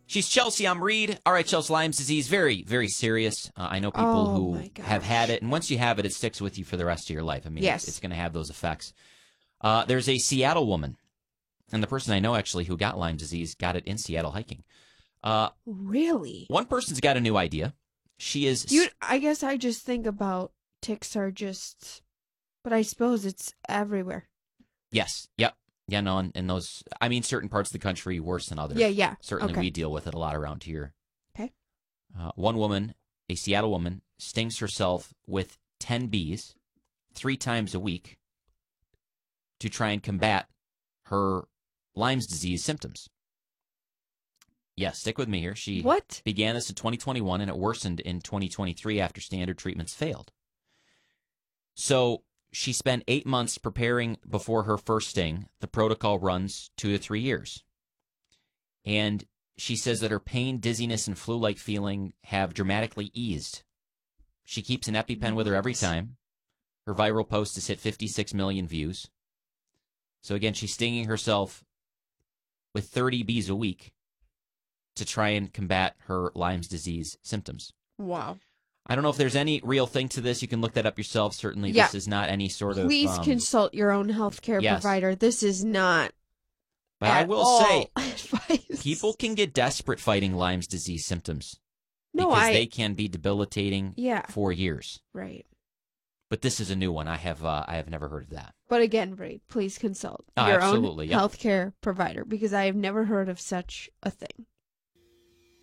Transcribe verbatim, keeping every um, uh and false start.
She's Chelsea. I'm Reed. All right, Chelsea, Lyme's disease, very, very serious. Uh, I know people Oh, who my gosh. have had it, and once you have it, it sticks with you for the rest of your life. I mean, Yes. it's, it's going to have those effects. Uh, there's a Seattle woman, and the person I know actually who got Lyme disease got it in Seattle hiking. Uh, Really? one person's got a new idea. She is... You, I guess I just think about ticks are just, but I suppose it's everywhere. Yes. Yep. Yeah, no, and, and those, I mean, certain parts of the country worse than others. Yeah, yeah. Certainly Okay. we deal with it a lot around here. Okay. Uh, one woman, a Seattle woman, stings herself with ten bees three times a week to try and combat her Lyme's disease symptoms. Yes, stick with me here. She What? began this in twenty twenty-one, and it worsened in twenty twenty-three after standard treatments failed. So she spent eight months preparing before her first sting. The protocol runs two to three years. And she says that her pain, dizziness, and flu-like feeling have dramatically eased. She keeps an EpiPen with her every time. Her viral post has hit fifty-six million views. So again, she's stinging herself with thirty bees a week to try and combat her Lyme's disease symptoms. Wow. I don't know if there's any real thing to this. You can look that up yourself. Certainly, Yeah. this is not any sort of... Please um, consult your own healthcare yes. provider. This is not But I at will all say, advice. people can get desperate fighting Lyme's disease symptoms No, because I... they can be debilitating Yeah. for years. Right. But this is a new one. I have uh, I have never heard of that. But again, Reed, please consult Oh, your absolutely, own yeah. healthcare provider because I have never heard of such a thing.